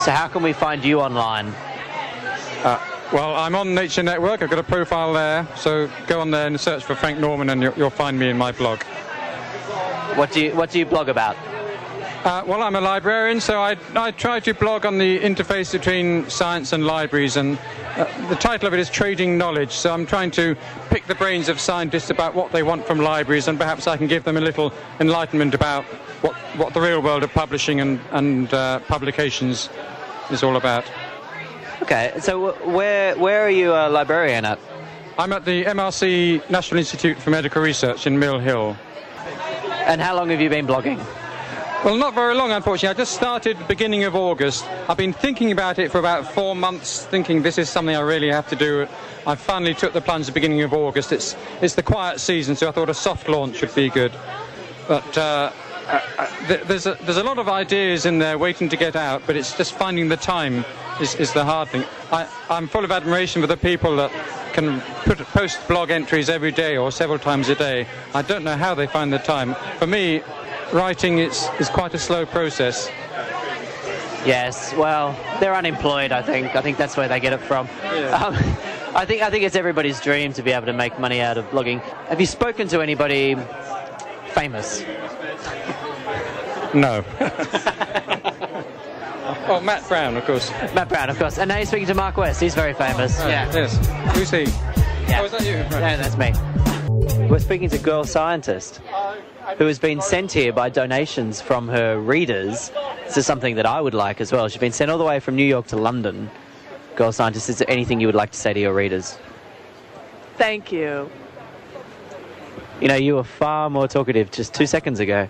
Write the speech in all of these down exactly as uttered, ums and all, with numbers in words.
So how can we find you online? Uh, well, I'm on Nature Network. I've got a profile there, so go on there and search for Frank Norman and you'll, you'll find me in my blog. What do you, what do you blog about? Uh, well, I'm a librarian, so I, I try to blog on the interface between science and libraries, and uh, the title of it is Trading Knowledge, so I'm trying to pick the brains of scientists about what they want from libraries, and perhaps I can give them a little enlightenment about what, what the real world of publishing and, and uh, publications is all about. Okay, so where, where are you a librarian at? I'm at the M R C National Institute for Medical Research in Mill Hill. And how long have you been blogging? Well, not very long, unfortunately. I just started beginning of August. I've been thinking about it for about four months, thinking this is something I really have to do. I finally took the plunge at the beginning of August. It's it's the quiet season, so I thought a soft launch would be good. But uh, uh, th- there's a, there's a lot of ideas in there waiting to get out, but it's just finding the time is, is the hard thing. I, I'm full of admiration for the people that can put, post blog entries every day or several times a day. I don't know how they find the time. For me, writing is, is quite a slow process. Yes, well, they're unemployed, I think. I think that's where they get it from. Yeah. Um, I think I think it's everybody's dream to be able to make money out of blogging. Have you spoken to anybody famous? No. Oh, Matt Brown, of course. Matt Brown, of course. And now you're speaking to Mark West. He's very famous. Oh, yeah. Yes. Who's he? Yeah. Oh, is that you? Right. Yeah, that's me. We're speaking to Girl Scientist, who has been sent here by donations from her readers. This is something that I would like as well. She's been sent all the way from New York to London. Girl Scientist, is there anything you would like to say to your readers? Thank you. You know, you were far more talkative just two seconds ago.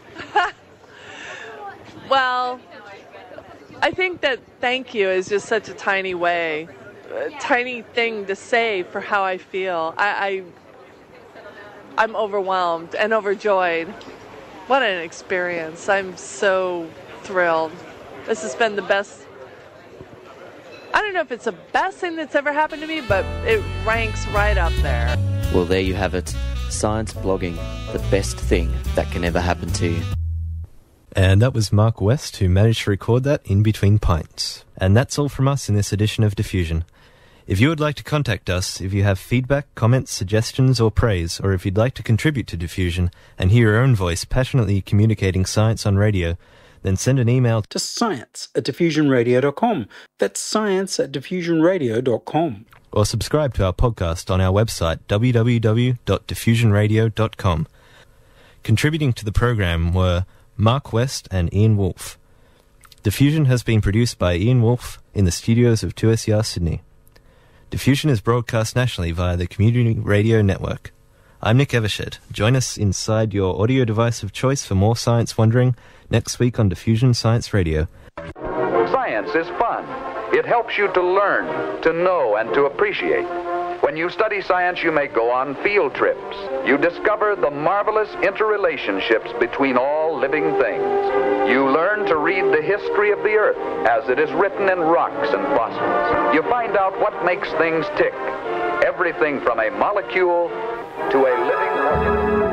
Well, I think that thank you is just such a tiny way, a tiny thing to say for how I feel. I, I I'm overwhelmed and overjoyed. What an experience. I'm so thrilled. This has been the best. I don't know if it's the best thing that's ever happened to me, but it ranks right up there. Well, there you have it. Science blogging, the best thing that can ever happen to you. And that was Mark West, who managed to record that in between pints. And that's all from us in this edition of Diffusion. If you would like to contact us, if you have feedback, comments, suggestions or praise, or if you'd like to contribute to Diffusion and hear your own voice passionately communicating science on radio, then send an email to science at diffusion radio dot com. That's science at diffusion radio dot com. Or subscribe to our podcast on our website w w w dot diffusion radio dot com. Contributing to the program were Mark West and Ian Wolfe. Diffusion has been produced by Ian Wolfe in the studios of two S E R Sydney. Diffusion is broadcast nationally via the Community Radio Network. I'm Nick Evershed. Join us inside your audio device of choice for more science wondering next week on Diffusion Science Radio. Science is fun. It helps you to learn, to know, and to appreciate. When you study science, you may go on field trips. You discover the marvelous interrelationships between all living things. You learn to read the history of the Earth as it is written in rocks and fossils. You find out what makes things tick. Everything from a molecule to a living organism.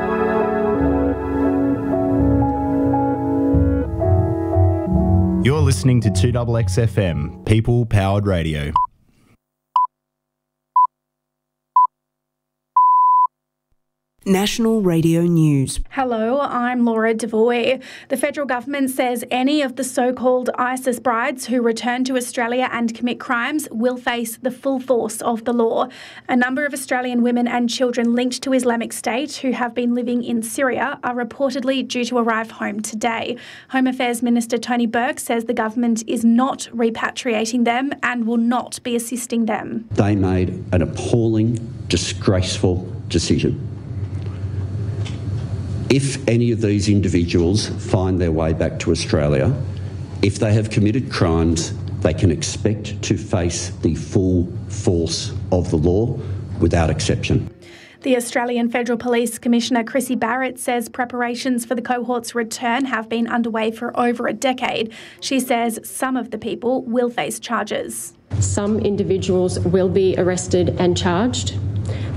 You're listening to two X X F M, People Powered Radio. National Radio News. Hello, I'm Laura Devoy. The federal government says any of the so-called ISIS brides who return to Australia and commit crimes will face the full force of the law. A number of Australian women and children linked to Islamic State who have been living in Syria are reportedly due to arrive home today. Home Affairs Minister Tony Burke says the government is not repatriating them and will not be assisting them. They made an appalling, disgraceful decision. If any of these individuals find their way back to Australia, if they have committed crimes, they can expect to face the full force of the law without exception. The Australian Federal Police Commissioner Chrissy Barrett says preparations for the cohort's return have been underway for over a decade. She says some of the people will face charges. Some individuals will be arrested and charged.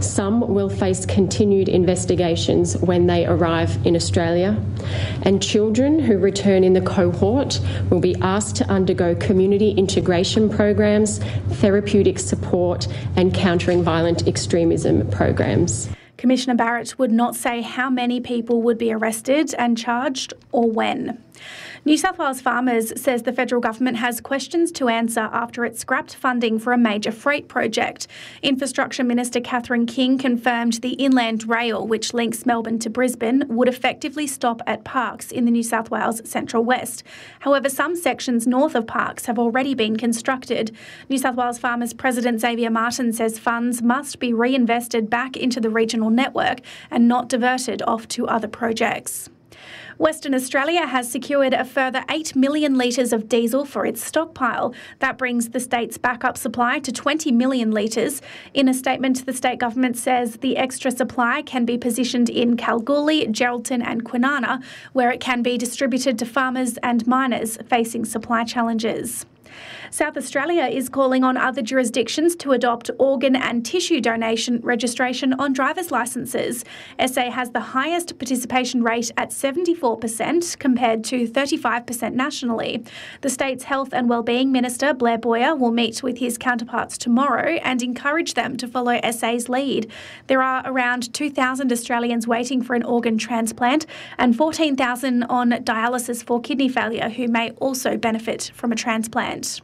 Some will face continued investigations when they arrive in Australia, and children who return in the cohort will be asked to undergo community integration programs, therapeutic support, and countering violent extremism programs. Commissioner Barrett would not say how many people would be arrested and charged or when. New South Wales Farmers says the federal government has questions to answer after it scrapped funding for a major freight project. Infrastructure Minister Catherine King confirmed the Inland Rail, which links Melbourne to Brisbane, would effectively stop at Parkes in the New South Wales Central West. However, some sections north of Parkes have already been constructed. New South Wales Farmers President Xavier Martin says funds must be reinvested back into the regional network and not diverted off to other projects. Western Australia has secured a further eight million litres of diesel for its stockpile. That brings the state's backup supply to twenty million litres. In a statement, the state government says the extra supply can be positioned in Kalgoorlie, Geraldton and Kwinana, where it can be distributed to farmers and miners facing supply challenges. South Australia is calling on other jurisdictions to adopt organ and tissue donation registration on driver's licences. S A has the highest participation rate at seventy-four percent compared to thirty-five percent nationally. The state's Health and Wellbeing Minister, Blair Boyer, will meet with his counterparts tomorrow and encourage them to follow S A's lead. There are around two thousand Australians waiting for an organ transplant and fourteen thousand on dialysis for kidney failure who may also benefit from a transplant.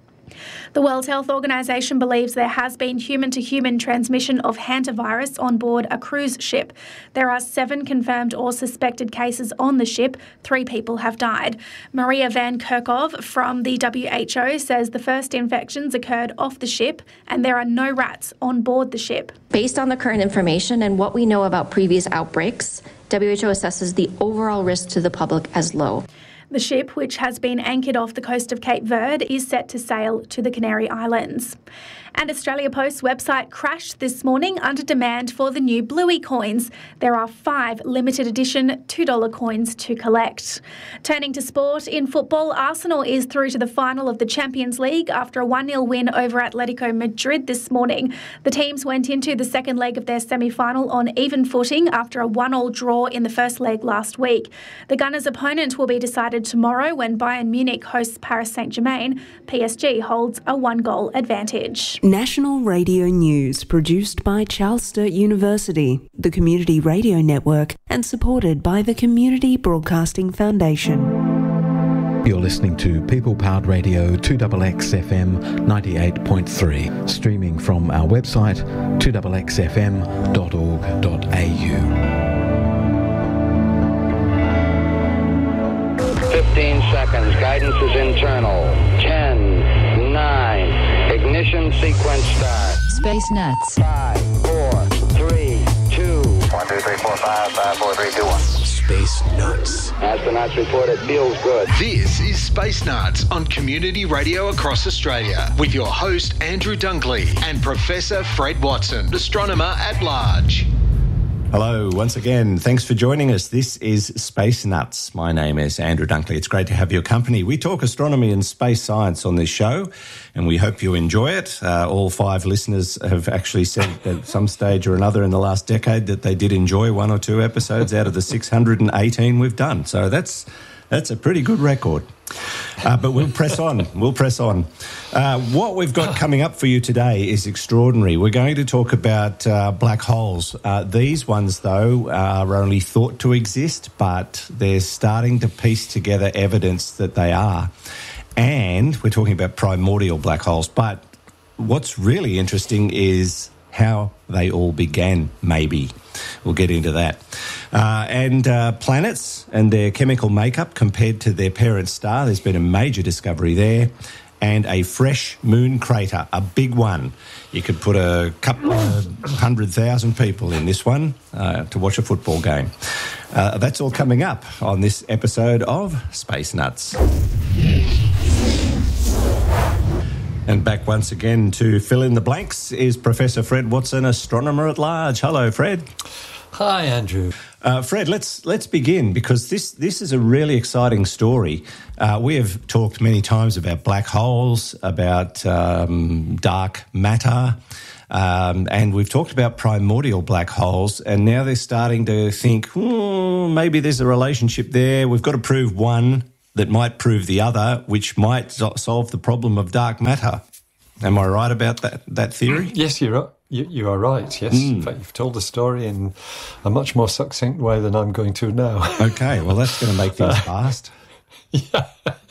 The World Health Organization believes there has been human-to-human transmission of hantavirus on board a cruise ship. There are seven confirmed or suspected cases on the ship. Three people have died. Maria Van Kerkhove from the W H O says the first infections occurred off the ship and there are no rats on board the ship. Based on the current information and what we know about previous outbreaks, W H O assesses the overall risk to the public as low. The ship, which has been anchored off the coast of Cape Verde, is set to sail to the Canary Islands. And Australia Post's website crashed this morning under demand for the new Bluey coins. There are five limited edition two dollar coins to collect. Turning to sport, in football, Arsenal is through to the final of the Champions League after a one nil win over Atletico Madrid this morning. The teams went into the second leg of their semi-final on even footing after a one all draw in the first leg last week. The Gunners' opponent will be decided tomorrow when Bayern Munich hosts Paris Saint-Germain. P S G holds a one-goal advantage. National Radio News, produced by Charles Sturt University, the Community Radio Network, and supported by the Community Broadcasting Foundation. You're listening to People Powered Radio two X X F M ninety-eight point three, streaming from our website two x x f m dot org dot a u. fifteen seconds. Guidance is internal. ten, nine, ignition sequence start. Space Nuts. five, four, three, two. one, two, three, four, five, five, four, three, two, one. Space Nuts. Astronauts report it feels good. This is Space Nuts on Community Radio across Australia with your host Andrew Dunkley and Professor Fred Watson, astronomer at large. Hello, once again. Thanks for joining us. This is Space Nuts. My name is Andrew Dunkley. It's great to have your company. We talk astronomy and space science on this show, and we hope you enjoy it. Uh, all five listeners have actually said at some stage or another in the last decade that they did enjoy one or two episodes out of the six hundred eighteen we've done. So that's that's a pretty good record. Uh, but we'll press on. We'll press on. Uh, what we've got coming up for you today is extraordinary. We're going to talk about uh, black holes. Uh, these ones, though, are only thought to exist, but they're starting to piece together evidence that they are. And we're talking about primordial black holes. But what's really interesting is how they all began, maybe. We'll get into that. Uh, and uh, planets and their chemical makeup compared to their parent star. There's been a major discovery there. And a fresh moon crater, a big one. You could put a couple of hundred thousand people in this one uh, to watch a football game. Uh, that's all coming up on this episode of Space Nuts. And back once again to fill in the blanks is Professor Fred Watson, astronomer at large. Hello, Fred. Hi, Andrew. Uh, Fred, let's let's begin because this this is a really exciting story. Uh, we have talked many times about black holes, about um, dark matter, Um, and we've talked about primordial black holes, and now they're starting to think, hmm, maybe there's a relationship there. We've got to prove one that might prove the other, which might solve the problem of dark matter. Am I right about that, that theory? Yes, you're right. You, you are right, yes. Mm. In fact, you've told the story in a much more succinct way than I'm going to now. Okay, well, that's going to make things fast. Yeah.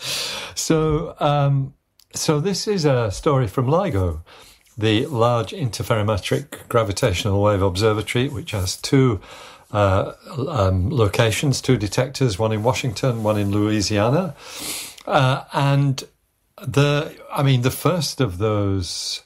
So, um, so this is a story from LIGO, the Large Interferometric Gravitational Wave Observatory, which has two uh, um, locations, two detectors, one in Washington, one in Louisiana. Uh, and the, I mean, the first of those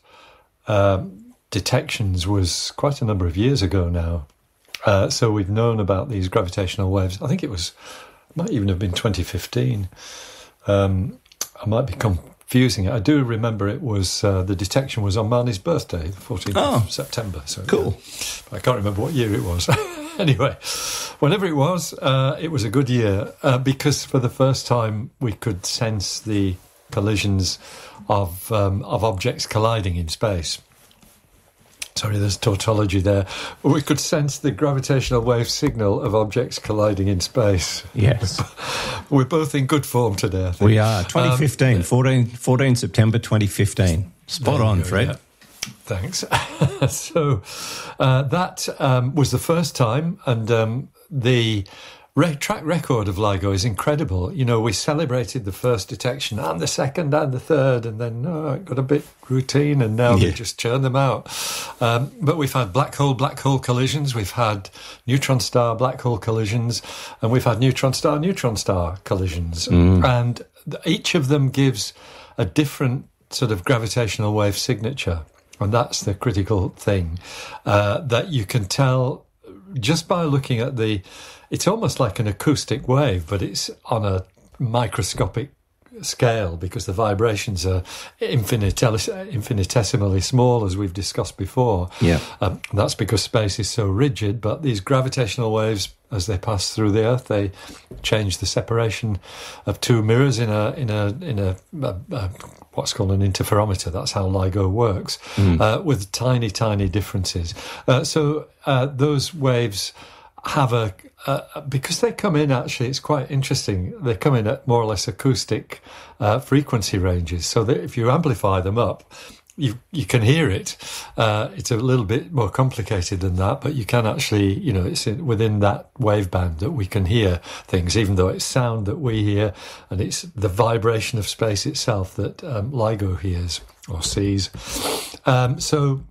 um, detections was quite a number of years ago now. Uh, so we've known about these gravitational waves. I think it was, it might even have been twenty fifteen. Um, I might be confusing it. I do remember it was, uh, the detection was on Marnie's birthday, the fourteenth oh, of September. So cool. Yeah, I can't remember what year it was. Anyway, whenever it was, uh, it was a good year uh, because for the first time we could sense the collisions of um, of objects colliding in space. Sorry, there's tautology there. We could sense the gravitational wave signal of objects colliding in space. Yes. We're both in good form today, I think. We are. twenty fifteen, um, fourteen, fourteen September twenty fifteen. Spot on, go, Fred. Yeah. Thanks. So uh, that um, was the first time, and um, the re- track record of LIGO is incredible. You know, we celebrated the first detection and the second and the third, and then oh, it got a bit routine, and now yeah. we just churn them out. Um, but we've had black hole, black hole collisions, we've had neutron star, black hole collisions, and we've had neutron star, neutron star collisions. Mm. And th- each of them gives a different sort of gravitational wave signature. And that's the critical thing, uh, that you can tell just by looking at the, it's almost like an acoustic wave, but it's on a microscopic scale because the vibrations are infinitel- infinitesimally small, as we've discussed before. Yeah. Um, that's because space is so rigid, but these gravitational waves, as they pass through the Earth, they change the separation of two mirrors in a in a in a, a, a what's called an interferometer. That's how LIGO works, mm. uh, with tiny, tiny differences. Uh, so uh, those waves have a, uh, because they come in, actually, it's quite interesting. They come in at more or less acoustic uh, frequency ranges, so that if you amplify them up, you you can hear it. Uh, it's a little bit more complicated than that, but you can actually, you know, it's in, within that wave band that we can hear things, even though it's sound that we hear, and it's the vibration of space itself that um, LIGO hears or sees. Um, so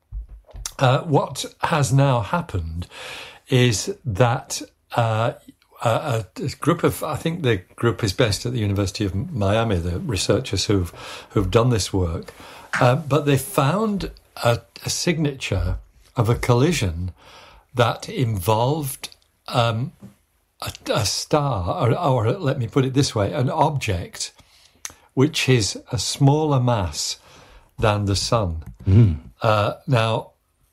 uh, what has now happened is that uh, a, a group of, I think the group is based at the University of Miami, the researchers who've who've done this work, uh, but they found a, a signature of a collision that involved um, a, a star, or, or let me put it this way, an object which is a smaller mass than the sun. Mm. Uh, now,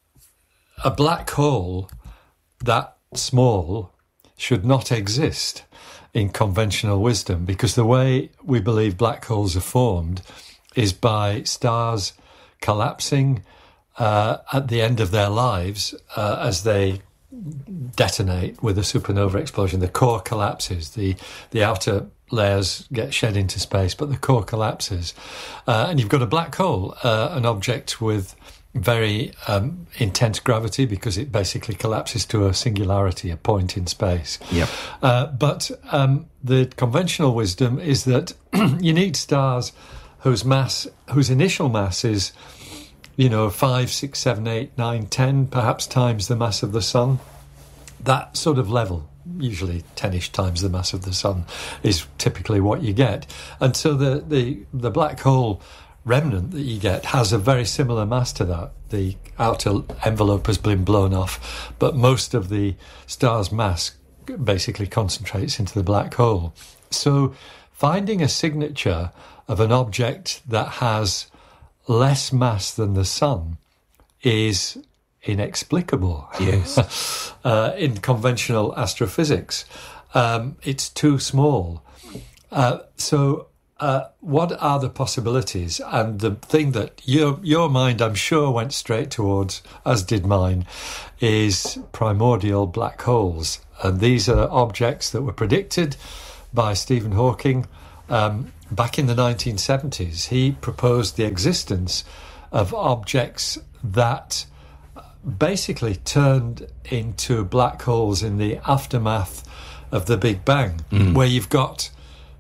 a black hole that small should not exist in conventional wisdom, because the way we believe black holes are formed is by stars collapsing uh, at the end of their lives uh, as they detonate with a supernova explosion. The core collapses, the, the outer layers get shed into space, but the core collapses. Uh, and you've got a black hole, uh, an object with very um, intense gravity, because it basically collapses to a singularity, a point in space. Yep. Uh, but um, the conventional wisdom is that you need stars whose mass, whose initial mass is, you know, five, six, seven, eight, nine, ten, perhaps times the mass of the sun. That sort of level, usually ten-ish times the mass of the sun, is typically what you get. And so the the, the black hole remnant that you get has a very similar mass to that. The outer envelope has been blown off, but most of the star's mass basically concentrates into the black hole. So finding a signature of an object that has less mass than the sun is inexplicable. Yes. uh, in conventional astrophysics. Um, it's too small. Uh, so uh, what are the possibilities? And the thing that your your mind, I'm sure, went straight towards, as did mine, is primordial black holes. And these are objects that were predicted by Stephen Hawking um, back in the nineteen seventies. He proposed the existence of objects that basically turned into black holes in the aftermath of the Big Bang, mm. where you've got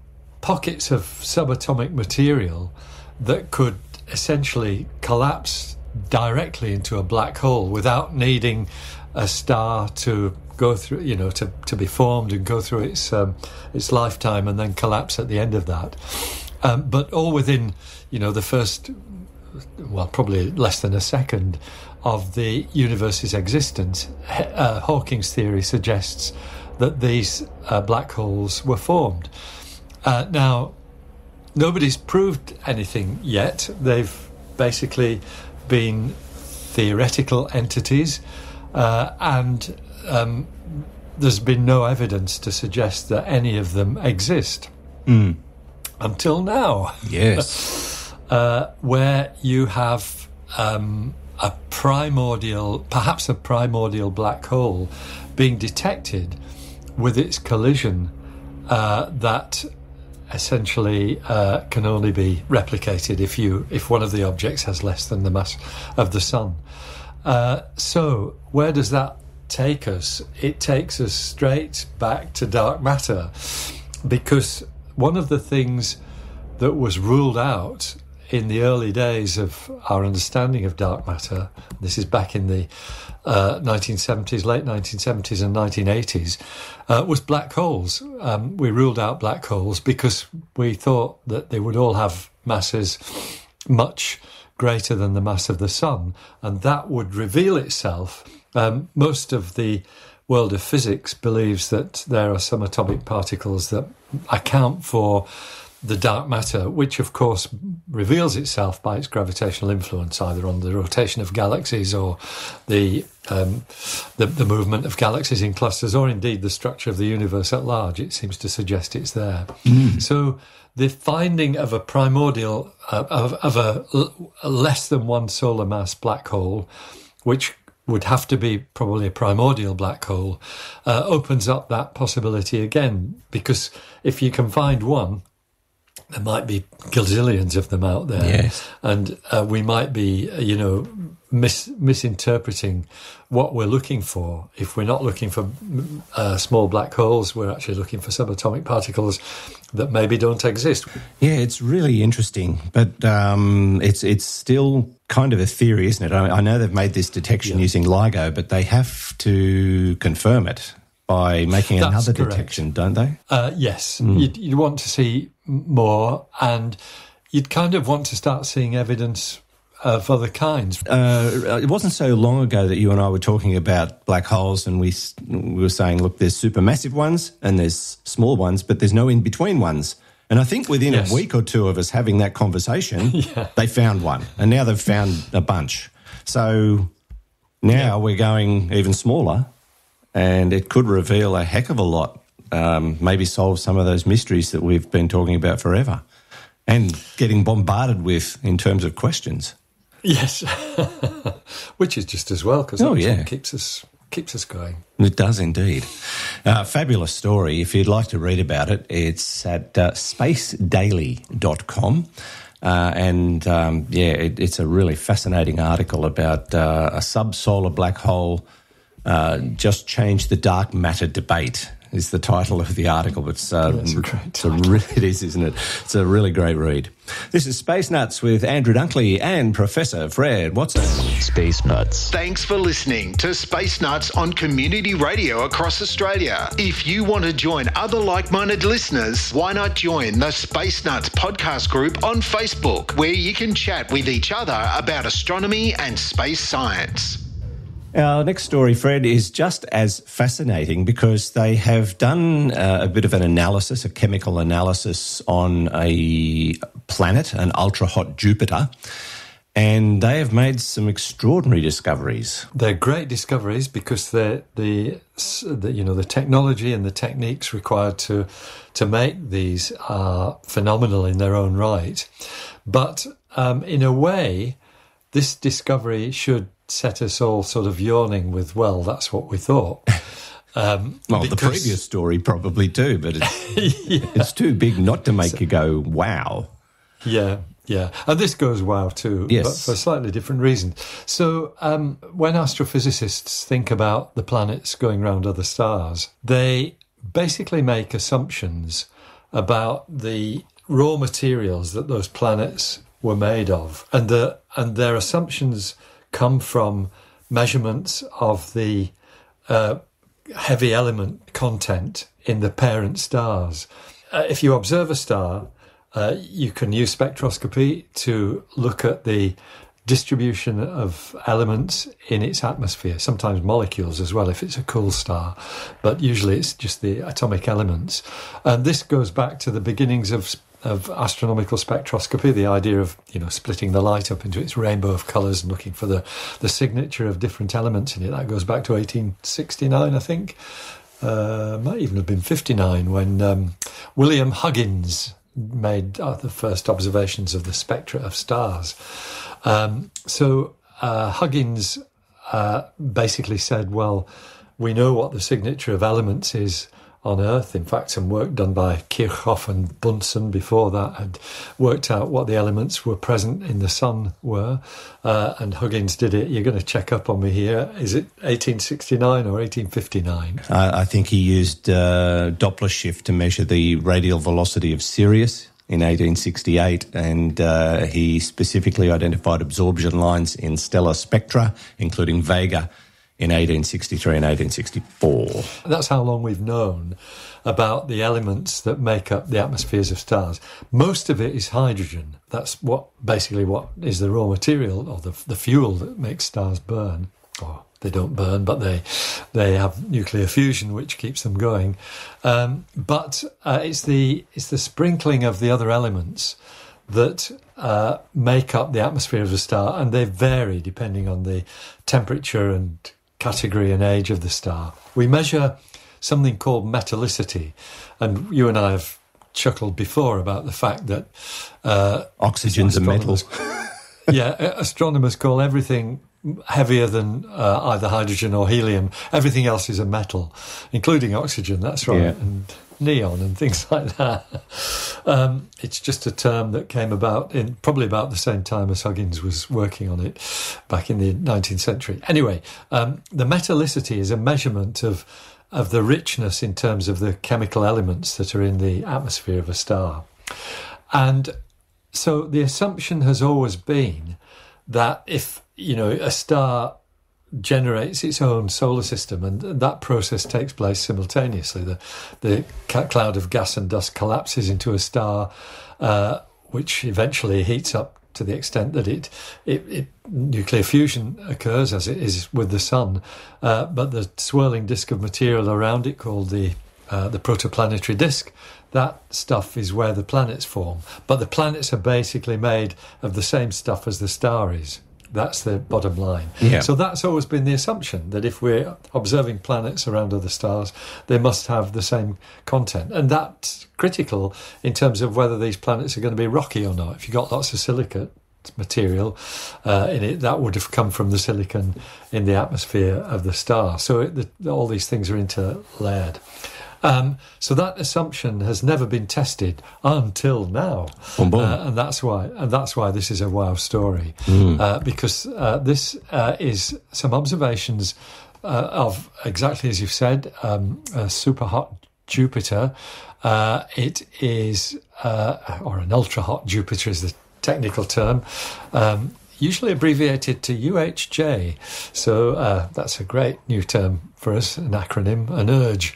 pockets of subatomic material that could essentially collapse directly into a black hole without needing a star to go through, you know, to, to be formed and go through its um, its lifetime and then collapse at the end of that. Um, but all within, you know, the first, well, probably less than a second of the universe's existence. Uh, Hawking's theory suggests that these uh, black holes were formed. Uh, now, nobody's proved anything yet. They've basically been theoretical entities, uh, and um, there's been no evidence to suggest that any of them exist. Mm. Until now. Yes. uh, where you have um, a primordial, perhaps a primordial black hole being detected with its collision uh, that essentially uh, can only be replicated if you if one of the objects has less than the mass of the sun. Uh, so where does that take us? It takes us straight back to dark matter, because one of the things that was ruled out in the early days of our understanding of dark matter, this is back in the uh, nineteen seventies, late nineteen seventies and nineteen eighties, uh, was black holes. Um, we ruled out black holes because we thought that they would all have masses much greater than the mass of the sun, and that would reveal itself. Um, most of the world of physics believes that there are some atomic particles that account for the dark matter, which of course reveals itself by its gravitational influence, either on the rotation of galaxies or the, um, the the movement of galaxies in clusters, or indeed the structure of the universe at large. It seems to suggest it's there. Mm. So the finding of a primordial, uh, of, of a, a less than one solar mass black hole, which would have to be probably a primordial black hole, uh, opens up that possibility again, because if you can find one, there might be gazillions of them out there. Yes. And uh, we might be, you know, mis- misinterpreting what we're looking for. If we're not looking for uh, small black holes, we're actually looking for subatomic particles that maybe don't exist. Yeah, it's really interesting, but um, it's it's still kind of a theory, isn't it? I, I know they've made this detection yeah. using LIGO, but they have to confirm it by making That's another correct. detection, don't they? Uh, yes. Mm. You'd, you'd want to see more, and you'd kind of want to start seeing evidence of other kinds. Uh, it wasn't so long ago that you and I were talking about black holes, and we, we were saying, look, there's supermassive ones and there's small ones, but there's no in-between ones. And I think within yes. a week or two of us having that conversation, yeah. they found one, and now they've found a bunch. So now yeah. we're going even smaller, and it could reveal a heck of a lot, um, maybe solve some of those mysteries that we've been talking about forever and getting bombarded with in terms of questions. Yes, which is just as well, because oh, that's yeah. what keeps us, keeps us going. It does indeed. Uh, fabulous story. If you'd like to read about it, it's at uh, space daily dot com. Uh, and, um, yeah, it, it's a really fascinating article about uh, a subsolar black hole uh, just changed the dark matter debate, is the title of the article. It's, uh, That's a great it's a re- it is, isn't it? It's a really great read. This is Space Nuts with Andrew Dunkley and Professor Fred Watson. Space Nuts. Thanks for listening to Space Nuts on Community Radio across Australia. If you want to join other like-minded listeners, why not join the Space Nuts podcast group on Facebook, where you can chat with each other about astronomy and space science. Our next story, Fred, is just as fascinating because they have done uh, a bit of an analysis, a chemical analysis on a planet, an ultra-hot Jupiter, and they have made some extraordinary discoveries. They're great discoveries because they're the, the you know the technology and the techniques required to to make these are phenomenal in their own right. But um, in a way, this discovery should set us all sort of yawning with, well, that's what we thought. Um, well, because... the previous story probably too, but it's, yeah. it's too big not to make so, you go, wow. Yeah, yeah. And this goes wow too, yes. but for slightly different reasons. So um, when astrophysicists think about the planets going around other stars, they basically make assumptions about the raw materials that those planets were made of. And, the, and their assumptions come from measurements of the uh, heavy element content in the parent stars. Uh, if you observe a star, uh, you can use spectroscopy to look at the distribution of elements in its atmosphere, sometimes molecules as well if it's a cool star, but usually it's just the atomic elements. And this goes back to the beginnings of of astronomical spectroscopy, the idea of, you know, splitting the light up into its rainbow of colours and looking for the, the signature of different elements in it. That goes back to eighteen sixty-nine, I think. Uh, might even have been fifty-nine when um, William Huggins made uh, the first observations of the spectra of stars. Um, so uh, Huggins uh, basically said, well, we know what the signature of elements is on Earth. In fact, some work done by Kirchhoff and Bunsen before that had worked out what the elements were present in the sun were, uh, and Huggins did it. You're going to check up on me here. Is it eighteen sixty-nine or eighteen fifty-nine? Uh, I think he used uh, Doppler shift to measure the radial velocity of Sirius in eighteen sixty-eight, and uh, he specifically identified absorption lines in stellar spectra, including Vega, in eighteen sixty-three and eighteen sixty-four. That's how long we've known about the elements that make up the atmospheres of stars. Most of it is hydrogen. That's what basically what is the raw material or the, the fuel that makes stars burn. Or they don't burn, but they they have nuclear fusion, which keeps them going. Um, but uh, it's the it's the sprinkling of the other elements that uh, make up the atmosphere of a star, and they vary depending on the temperature and category and age of the star. We measure something called metallicity, and you and I have chuckled before about the fact that uh, oxygen's a metal. Yeah, astronomers call everything heavier than uh, either hydrogen or helium. Everything else is a metal, including oxygen. That's right, yeah. And neon and things like that. Um, it's just a term that came about in probably about the same time as Huggins was working on it back in the nineteenth century. Anyway, um, the metallicity is a measurement of of the richness in terms of the chemical elements that are in the atmosphere of a star. And so the assumption has always been that if, you know, a star generates its own solar system, and that process takes place simultaneously. The the cloud of gas and dust collapses into a star, uh, which eventually heats up to the extent that it, it, it nuclear fusion occurs, as it is with the sun. Uh, but the swirling disk of material around it, called the uh, the protoplanetary disk, that stuff is where the planets form. But the planets are basically made of the same stuff as the star is. That's the bottom line. Yeah. So that's always been the assumption, that if we're observing planets around other stars, they must have the same content. And that's critical in terms of whether these planets are going to be rocky or not. If you've got lots of silicate material uh, in it, that would have come from the silicon in the atmosphere of the star. So it, the, all these things are interlayered. Um, so that assumption has never been tested until now, boom, boom. Uh, and that's why, and that's why this is a wow story, mm. uh, because uh, this uh, is some observations uh, of exactly as you've said, um, a super hot Jupiter. Uh, it is, uh, or an ultra hot Jupiter is the technical term. Um, usually abbreviated to U H J. So uh, that's a great new term for us, an acronym, an URGE.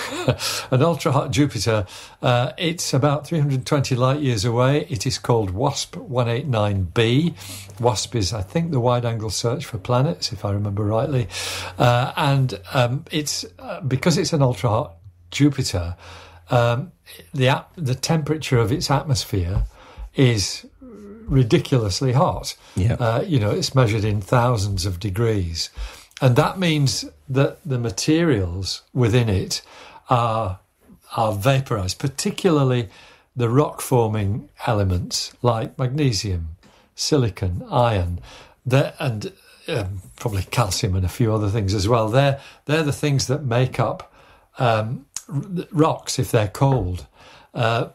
An ultra-hot Jupiter. Uh, it's about three hundred twenty light-years away. It is called WASP one eighty-nine b. WASP is, I think, the wide-angle search for planets, if I remember rightly. Uh, and um, it's uh, because it's an ultra-hot Jupiter, um, the, the temperature of its atmosphere is ridiculously hot. Yeah. Uh, you know, it's measured in thousands of degrees. And that means that the materials within it are are vaporized, particularly the rock-forming elements like magnesium, silicon, iron, and um, probably calcium and a few other things as well. They're, they're the things that make up um, rocks if they're cold. Uh,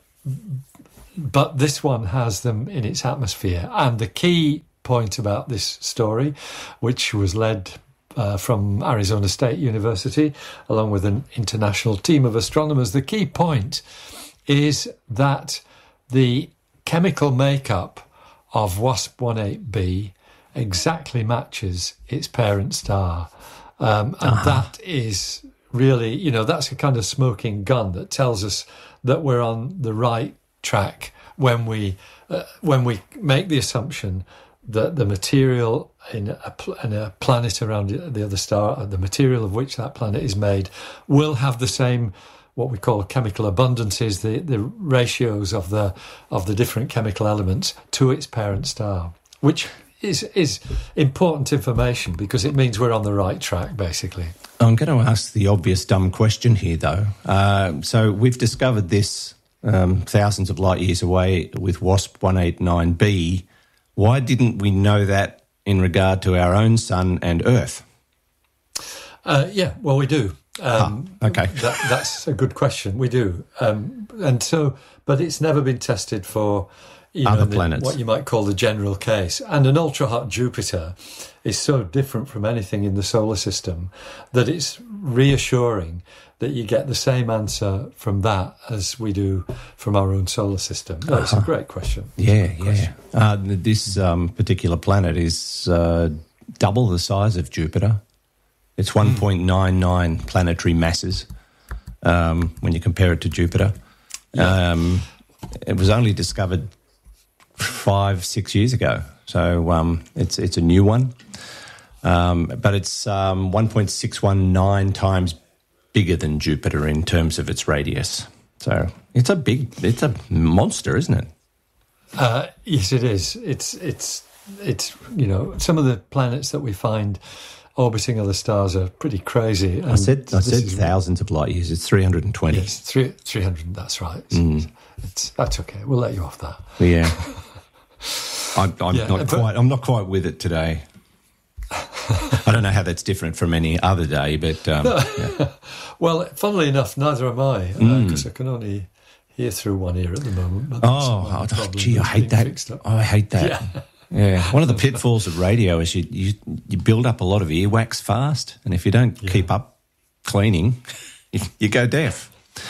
but this one has them in its atmosphere. And the key point about this story, which was led uh, from Arizona State University, along with an international team of astronomers, the key point is that the chemical makeup of WASP eighteen b exactly matches its parent star. Um, and uh-huh. that is really, you know, that's a kind of smoking gun that tells us that we're on the right track when we uh, when we make the assumption that the material in a, in a planet around the other star, the material of which that planet is made, will have the same, what we call chemical abundances, the, the ratios of the of the different chemical elements to its parent star, which is is important information because it means we're on the right track, basically. I'm going to ask the obvious dumb question here, though. Uh, so we've discovered this um, thousands of light years away with WASP one eighty-nine b. Why didn't we know that in regard to our own sun and Earth? Uh, yeah, well, we do. Um, ah, okay. that, that's a good question. We do. Um, and so, but it's never been tested for you other know, the, planets. what you might call the general case. And an ultra-hot Jupiter is so different from anything in the solar system that it's reassuring that you get the same answer from that as we do from our own solar system. No, it's uh-huh. a great question. Yeah, great yeah. question. Uh, this um, particular planet is uh, double the size of Jupiter. It's one point nine nine mm. planetary masses um, when you compare it to Jupiter. Yeah. Um, it was only discovered five, six years ago, so um, it's it's a new one. Um, but it's um, one point six one nine times bigger than Jupiter in terms of its radius. So it's a big, it's a monster, isn't it? Uh, yes, it is. It's it's it's you know, some of the planets that we find orbiting other stars are pretty crazy. And I said I said is, thousands of light years. It's three hundred twenty. Yes, three three hundred. That's right. Mm. It's, that's okay. We'll let you off that. Yeah, I, I'm yeah, not but, quite. I'm not quite with it today. I don't know how that's different from any other day, but um, no. yeah. Well, funnily enough, neither am I because uh, mm. I can only hear through one ear at the moment. But oh, oh gee, I hate that. Oh, I hate that. Yeah. Yeah, one of the pitfalls of radio is you, you you build up a lot of earwax fast, and if you don't yeah. keep up cleaning, you, you go deaf.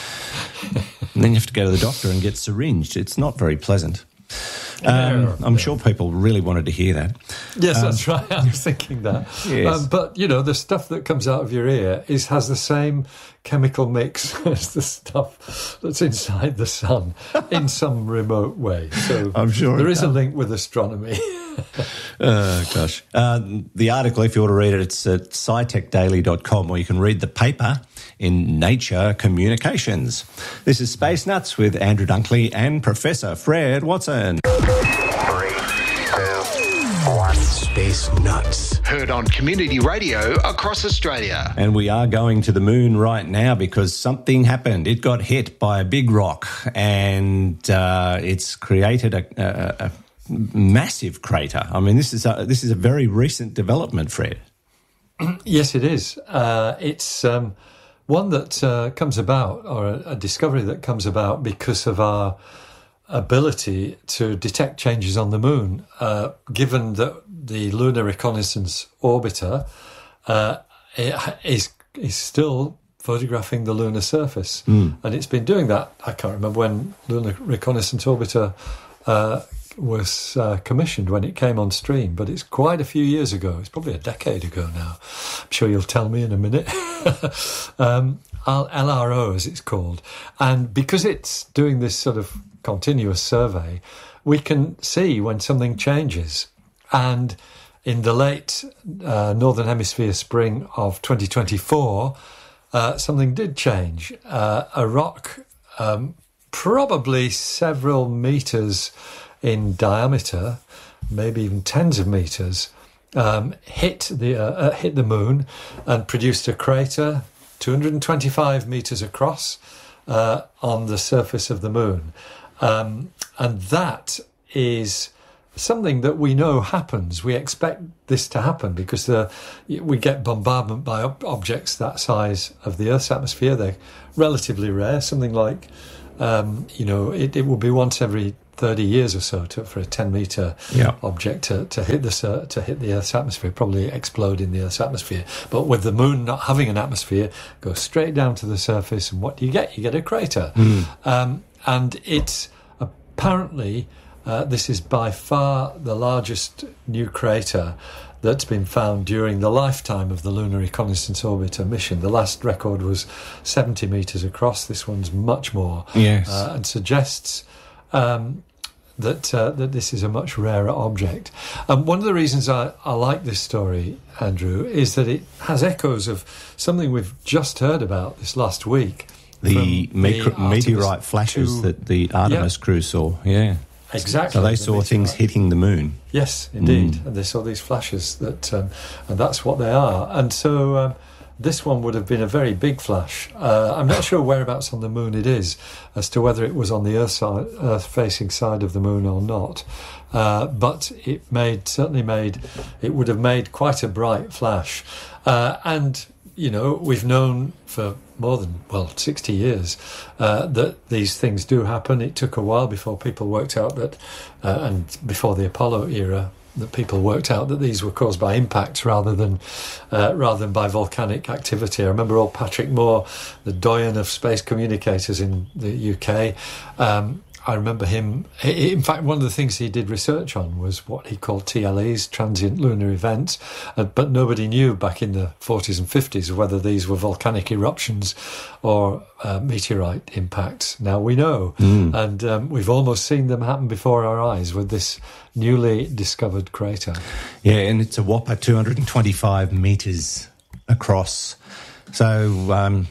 And then you have to go to the doctor and get syringed. It's not very pleasant. Um, yeah, I'm yeah. sure people really wanted to hear that. Yes, um, that's right. I was thinking that. Yes. Um, but, you know, the stuff that comes out of your ear is has the same chemical mix as the stuff that's inside the sun in some remote way. So I'm sure there is a link with astronomy. Oh, gosh. Uh, the article, if you want to read it, it's at scitech daily dot com, or you can read the paper in Nature Communications. This is Space Nuts with Andrew Dunkley and Professor Fred Watson. Three, two, one. Space Nuts. Heard on community radio across Australia. And we are going to the moon right now because something happened. It got hit by a big rock and uh, it's created a, a, a massive crater. I mean, this is a, this is a very recent development, Fred. Yes, it is. Uh, it's um, one that uh, comes about, or a, a discovery that comes about because of our ability to detect changes on the moon, uh, given that the Lunar Reconnaissance Orbiter uh, is is still photographing the lunar surface, mm. and it's been doing that. I can't remember when Lunar Reconnaissance Orbiter uh, was uh, commissioned, when it came on stream, but it's quite a few years ago. It's probably a decade ago now. I'm sure you'll tell me in a minute. um, L R O, as it's called. And because it's doing this sort of continuous survey, we can see when something changes. And in the late uh, Northern Hemisphere spring of twenty twenty-four, uh, something did change. Uh, a rock, um, probably several metres in diameter, maybe even tens of meters, um, hit the uh, uh, hit the moon and produced a crater two hundred twenty-five meters across uh, on the surface of the moon, um, and that is something that we know happens. We expect this to happen because the, we get bombardment by ob- objects that size of the Earth's atmosphere. They're relatively rare, something like, um, you know, it, it will be once every thirty years or so to, for a ten metre yeah. object to, to hit the to hit the Earth's atmosphere, probably explode in the Earth's atmosphere. But with the moon not having an atmosphere, go straight down to the surface, and what do you get? You get a crater. Mm. Um, and it's apparently... Uh, this is by far the largest new crater that's been found during the lifetime of the Lunar Reconnaissance Orbiter mission. The last record was seventy metres across. This one's much more. Yes. Uh, and suggests um, that uh, that this is a much rarer object. And one of the reasons I, I like this story, Andrew, is that it has echoes of something we've just heard about this last week. The, me- the meteorite flashes two, that the Artemis yeah. crew saw, yeah. Exactly. So they the saw meteorite. things hitting the moon. Yes, indeed. Mm. And they saw these flashes, that, um, and that's what they are. And so um, this one would have been a very big flash. Uh, I'm not sure whereabouts on the moon it is, as to whether it was on the Earth side, Earth-facing side of the moon or not. Uh, but it made certainly made it would have made quite a bright flash. Uh, and you know, we've known for more than, well, sixty years uh, that these things do happen. It took a while before people worked out that, uh, and before the Apollo era, that people worked out that these were caused by impacts rather than uh, rather than by volcanic activity. I remember old Patrick Moore, the doyen of space communicators in the U K. Um, I remember him, in fact, one of the things he did research on was what he called T L Es, transient lunar events, uh, but nobody knew back in the forties and fifties whether these were volcanic eruptions or uh, meteorite impacts. Now we know, Mm. and um, we've almost seen them happen before our eyes with this newly discovered crater. Yeah, and it's a whopper two hundred twenty-five metres across. So... Um,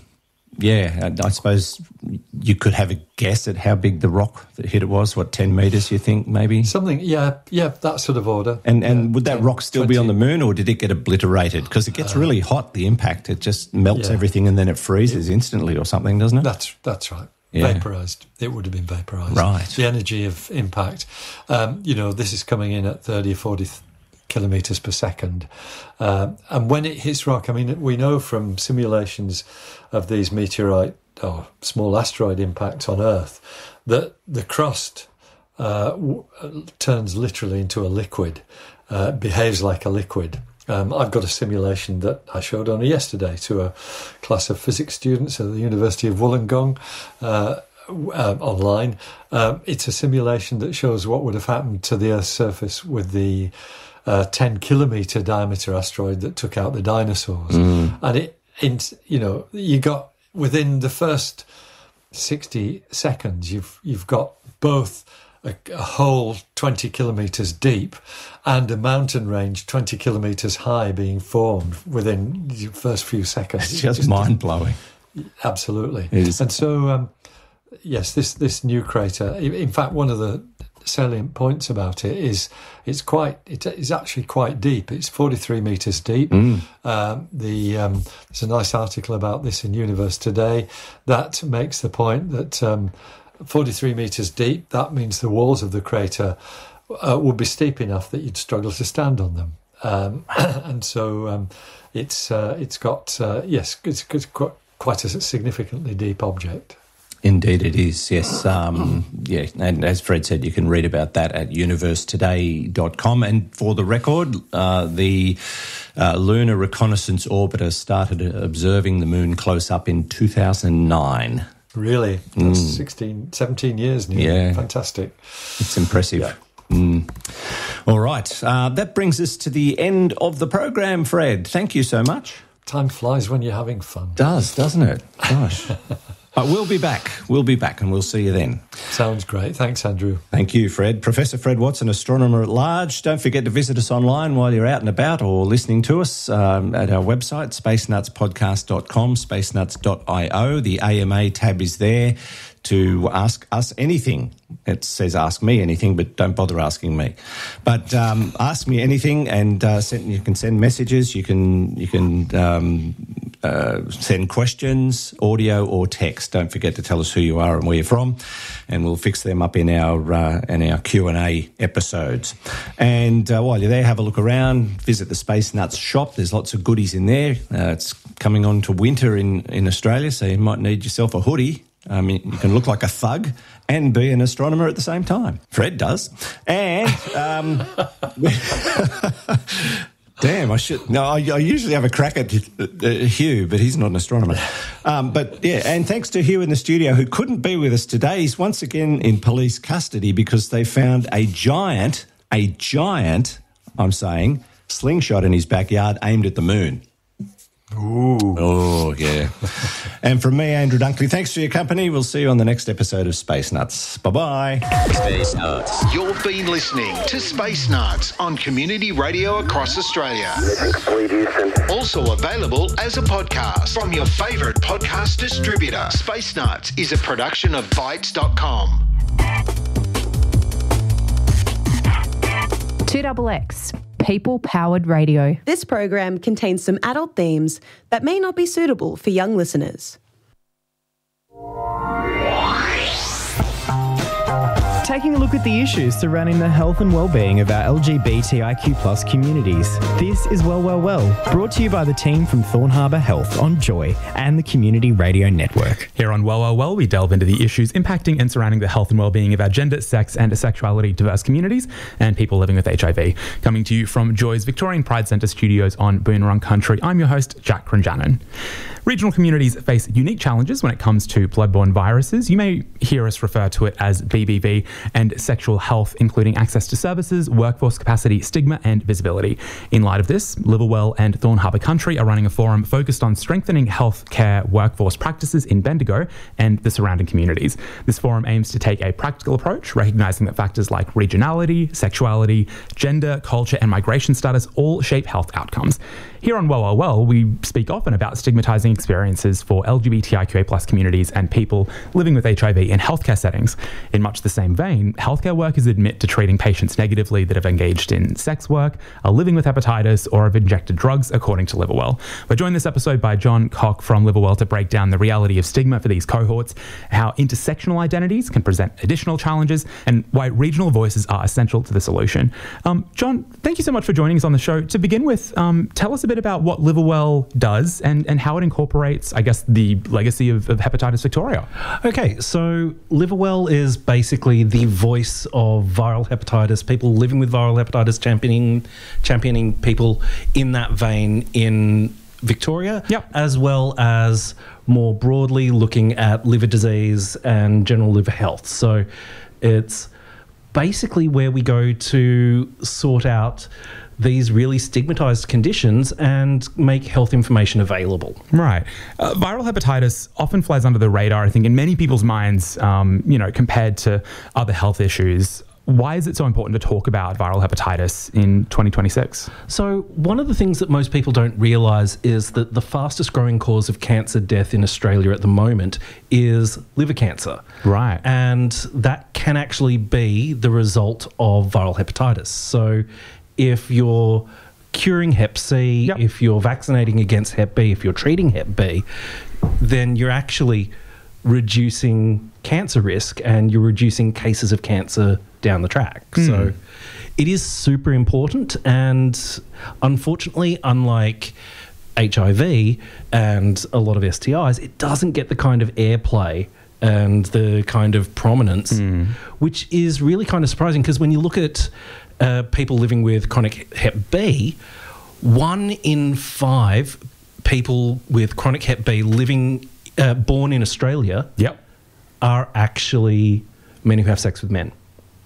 Yeah, I suppose you could have a guess at how big the rock that hit it was. What, ten metres, you think, maybe? Something, yeah, yeah, that sort of order. And and yeah, would that ten, rock still twenty. be on the moon, or did it get obliterated? Because it gets Uh, really hot, the impact. It just melts yeah. everything and then it freezes yeah. instantly or something, doesn't it? That's that's right. Yeah. Vaporised. It would have been vaporised. Right. The energy of impact. Um, you know, this is coming in at thirty or forty kilometres per second. Uh, and when it hits rock, I mean, we know from simulations of these meteorite or small asteroid impacts on Earth that the crust uh, w- turns literally into a liquid, uh, behaves like a liquid. Um, I've got a simulation that I showed only yesterday to a class of physics students at the University of Wollongong uh, uh, online. Um, it's a simulation that shows what would have happened to the Earth's surface with the uh, ten kilometre diameter asteroid that took out the dinosaurs. Mm. And it, in, you know, you got within the first sixty seconds, you've you've got both a, a hole twenty kilometres deep and a mountain range twenty kilometres high being formed within the first few seconds. It's just, just mind-blowing. Absolutely. It is. And so, um, yes, this, this new crater, in fact, one of the salient points about it is it's quite it is actually quite deep. It's forty-three meters deep. Mm. Um, the um, there's a nice article about this in Universe Today that makes the point that um, forty-three meters deep, that means the walls of the crater uh, would be steep enough that you'd struggle to stand on them. Um, and so um, it's uh, it's got uh, yes it's, it's quite, quite a significantly deep object. Indeed it is, yes. Um, yeah, and as Fred said, you can read about that at universe today dot com. And for the record, uh, the uh, Lunar Reconnaissance Orbiter started observing the moon close up in two thousand nine. Really? That's Mm. sixteen, seventeen years now. Yeah. Fantastic. It's impressive. Yeah. Mm. All right. Uh, that brings us to the end of the program, Fred. Thank you so much. Time flies when you're having fun. Does, doesn't it? Gosh. But we'll be back. We'll be back, and we'll see you then. Sounds great. Thanks, Andrew. Thank you, Fred. Professor Fred Watson, astronomer at large. Don't forget to visit us online while you're out and about or listening to us um, at our website, space nuts podcast dot com, space nuts dot io. The A M A tab is there to ask us anything. It says ask me anything, but don't bother asking me. But um, ask me anything, and uh, send, you can send messages. You can you can um, uh, send questions, audio or text. Don't forget to tell us who you are and where you're from, and we'll fix them up in our uh, in our Q and A episodes. And uh, while you're there, have a look around. Visit the Space Nuts shop. There's lots of goodies in there. Uh, it's coming on to winter in in Australia, so you might need yourself a hoodie. I mean, you can look like a thug and be an astronomer at the same time. Fred does. And, um, damn, I should, no, I, I usually have a crack at uh, Hugh, but he's not an astronomer. Um, but, yeah, and thanks to Hugh in the studio, who couldn't be with us today. He's once again in police custody because they found a giant, a giant, I'm saying, slingshot in his backyard aimed at the moon. Ooh. Oh, yeah. And from me, Andrew Dunkley, thanks for your company. We'll see you on the next episode of Space Nuts. Bye-bye. Space Nuts. You've been listening to Space Nuts on Community Radio across Australia. Also available as a podcast from your favourite podcast distributor. Space Nuts is a production of Bytes dot com. two X X. People-powered radio. This program contains some adult themes that may not be suitable for young listeners. Taking a look at the issues surrounding the health and well-being of our L G B T I Q plus communities. This is Well, Well, Well, brought to you by the team from Thorn Harbour Health on Joy and the Community Radio Network. Here on Well, Well, Well, we delve into the issues impacting and surrounding the health and well-being of our gender, sex and sexuality diverse communities and people living with H I V. Coming to you from Joy's Victorian Pride Centre studios on Boonwurrung Country, I'm your host, Jack Cronjanon. Regional communities face unique challenges when it comes to bloodborne viruses. You may hear us refer to it as B B V and sexual health, including access to services, workforce capacity, stigma and visibility. In light of this, Liverwell and Thorn Harbour Country are running a forum focused on strengthening healthcare workforce practices in Bendigo and the surrounding communities. This forum aims to take a practical approach, recognising that factors like regionality, sexuality, gender, culture and migration status all shape health outcomes. Here on Well, Well, Well, we speak often about stigmatising experiences for L G B T I Q A plus communities and people living with H I V in healthcare settings. In much the same vein, healthcare workers admit to treating patients negatively that have engaged in sex work, are living with hepatitis, or have injected drugs, according to Liverwell. We're joined this episode by John Cock from Liverwell to break down the reality of stigma for these cohorts, how intersectional identities can present additional challenges, and why regional voices are essential to the solution. Um, John, thank you so much for joining us on the show. To begin with, um, tell us a bit about what Liverwell does and, and how it incorporates, I guess, the legacy of, of Hepatitis Victoria. Okay, so Liverwell is basically the voice of viral hepatitis, people living with viral hepatitis, championing, championing people in that vein in Victoria, yep. as well as more broadly looking at liver disease and general liver health. So it's basically where we go to sort out these really stigmatised conditions and make health information available. Right. Uh, viral hepatitis often flies under the radar, I think, in many people's minds, um, you know, compared to other health issues. Why is it so important to talk about viral hepatitis in twenty twenty-six? So one of the things that most people don't realise is that the fastest growing cause of cancer death in Australia at the moment is liver cancer. Right. And that can actually be the result of viral hepatitis. So if you're curing Hep C, yep. if you're vaccinating against Hep B, if you're treating Hep B, then you're actually reducing cancer risk and you're reducing cases of cancer down the track. Mm. So it is super important, and unfortunately, unlike H I V and a lot of S T Is, it doesn't get the kind of airplay and the kind of prominence, mm. which is really kind of surprising, because when you look at uh, people living with chronic Hep B, one in five people with chronic Hep B living uh, born in Australia yep. are actually men who have sex with men.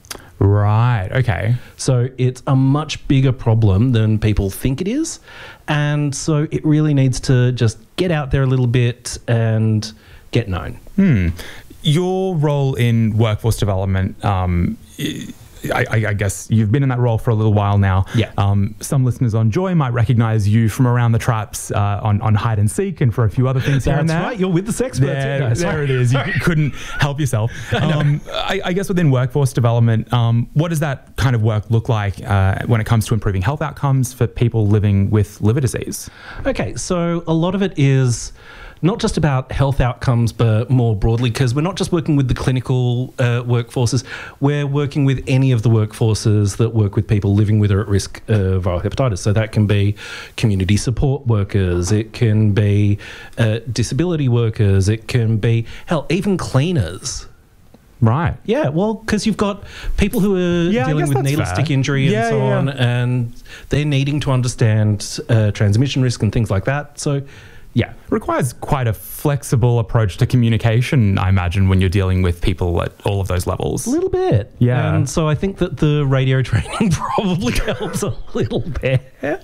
Right, okay. So it's a much bigger problem than people think it is. And so it really needs to just get out there a little bit and get known. Hmm. Your role in workforce development, um, I, I, I guess you've been in that role for a little while now. Yeah. Um, some listeners on Joy might recognise you from around the traps uh, on, on Hide and Seek and for a few other things here and there. That's right. You're with the sex experts. There, No, there it is. You couldn't help yourself. Um, I, I guess within workforce development, um, what does that kind of work look like uh, when it comes to improving health outcomes for people living with liver disease? Okay, so a lot of it is not just about health outcomes, but more broadly, because we're not just working with the clinical uh, workforces, we're working with any of the workforces that work with people living with or at risk of viral hepatitis. So that can be community support workers, it can be uh, disability workers, it can be, hell, even cleaners. Right. Yeah, well, because you've got people who are Yeah, I dealing guess with that's needle fair. stick injury and Yeah, so yeah. on, and they're needing to understand uh, transmission risk and things like that. So, yeah. Requires quite a flexible approach to communication, I imagine, when you're dealing with people at all of those levels. A little bit. Yeah. And so I think that the radio training probably helps a little bit.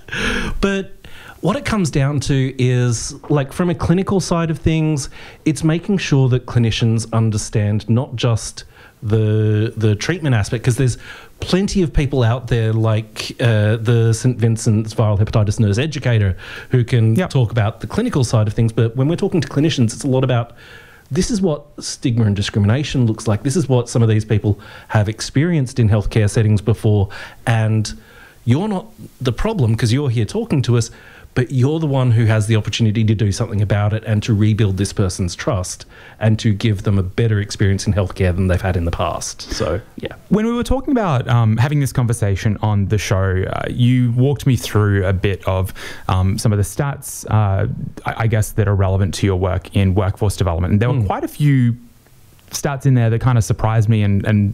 But what it comes down to is, like, from a clinical side of things, it's making sure that clinicians understand not just the the treatment aspect, because there's plenty of people out there like uh, the Saint Vincent's viral hepatitis nurse educator who can talk about the clinical side of things. But when we're talking to clinicians, it's a lot about this is what stigma and discrimination looks like. This is what some of these people have experienced in healthcare settings before. And you're not the problem because you're here talking to us, but you're the one who has the opportunity to do something about it and to rebuild this person's trust and to give them a better experience in healthcare than they've had in the past. So, yeah. When we were talking about um, having this conversation on the show, uh, you walked me through a bit of um, some of the stats, uh, I, I guess, that are relevant to your work in workforce development. And there were quite a few stats in there that kind of surprised me, and, and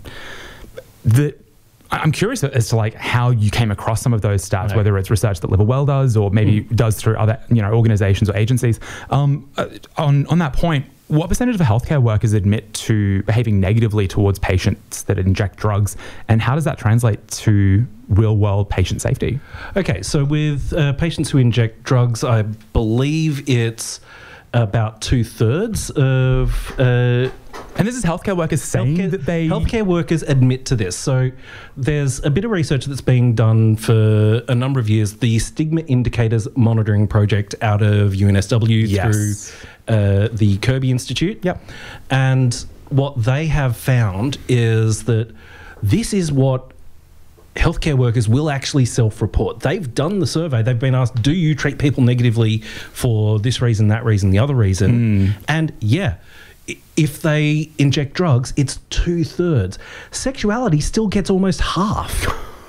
that I'm curious as to like how you came across some of those stats, Right. whether it's research that Liverwell does or maybe Mm. does through other, you know, organisations or agencies. Um, uh, on on that point, what percentage of healthcare workers admit to behaving negatively towards patients that inject drugs, and how does that translate to real-world patient safety? Okay, so with uh, patients who inject drugs, I believe it's about two-thirds of... Uh, and this is healthcare workers saying healthcare, that they... Healthcare workers admit to this. So there's a bit of research that's being done for a number of years. The Stigma Indicators Monitoring Project out of U N S W Yes. through uh, the Kirby Institute. Yep. And what they have found is that this is what healthcare workers will actually self-report. They've done the survey. They've been asked, do you treat people negatively for this reason, that reason, the other reason? And yeah, i- if they inject drugs, it's two-thirds. Sexuality still gets almost half.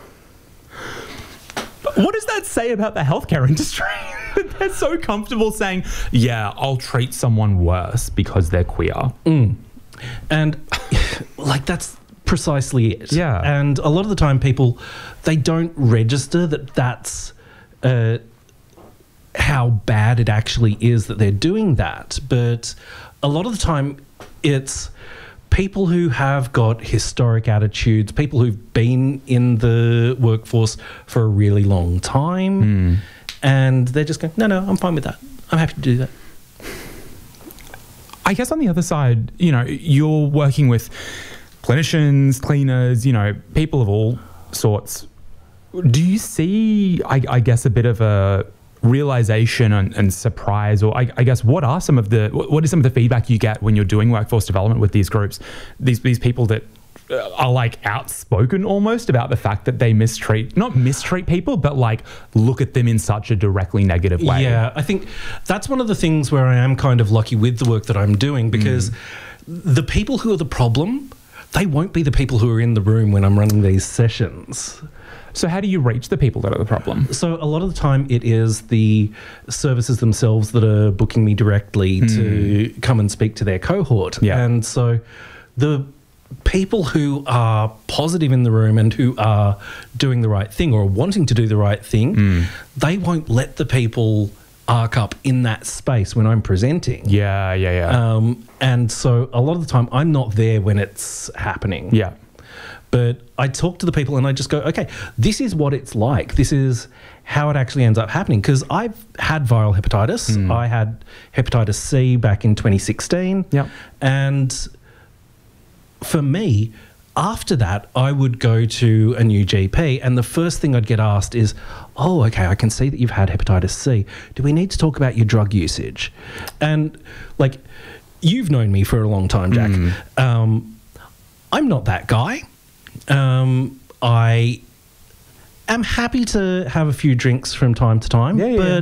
What does that say about the healthcare industry? They're so comfortable saying, yeah, I'll treat someone worse because they're queer. Mm. And like that's precisely it. Yeah. And a lot of the time people, they don't register that that's uh, how bad it actually is that they're doing that. But a lot of the time it's people who have got historic attitudes, people who've been in the workforce for a really long time, Mm. and they're just going, no, no, I'm fine with that. I'm happy to do that. I guess on the other side, you know, you're working with clinicians, cleaners, you know, people of all sorts. Do you see, I, I guess, a bit of a realization and, and surprise, or I, I guess, what are some of the, what is some of the feedback you get when you're doing workforce development with these groups, these these people that uh, are like outspoken almost about the fact that they mistreat, not mistreat people, but like look at them in such a directly negative way? Yeah, I think that's one of the things where I am kind of lucky with the work that I'm doing, because the people who are the problem, they won't be the people who are in the room when I'm running these sessions. So how do you reach the people that are the problem? So a lot of the time it is the services themselves that are booking me directly Mm. to come and speak to their cohort. Yeah. And so the people who are positive in the room and who are doing the right thing or wanting to do the right thing, Mm. they won't let the people arc up in that space when I'm presenting. Yeah, yeah, yeah. Um, and so a lot of the time I'm not there when it's happening. Yeah. But I talk to the people and I just go, okay, this is what it's like. This is how it actually ends up happening. Because I've had viral hepatitis. Mm. I had hepatitis C back in twenty sixteen. Yep. And for me, after that, I would go to a new G P and the first thing I'd get asked is, oh, okay, I can see that you've had hepatitis C. Do we need to talk about your drug usage? And, like, you've known me for a long time, Jack. Mm. Um, I'm not that guy. Um, I am happy to have a few drinks from time to time, Yeah, yeah, but